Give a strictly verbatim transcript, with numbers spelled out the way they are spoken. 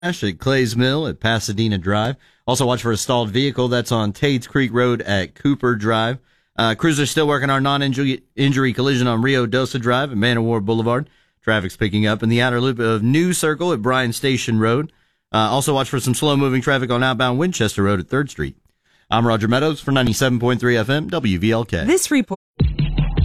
at Clay's Mill at Pasadena Drive. Also watch for a stalled vehicle that's on Tates Creek Road at Cooper Drive. Uh, crews are still working our non-injury injury collision on Rio Dosa Drive at Man o' War Boulevard. Traffic's picking up in the outer loop of New Circle at Bryan Station Road. Uh, also watch for some slow-moving traffic on outbound Winchester Road at third Street. I'm Roger Meadows for ninety-seven point three F M W V L K. This report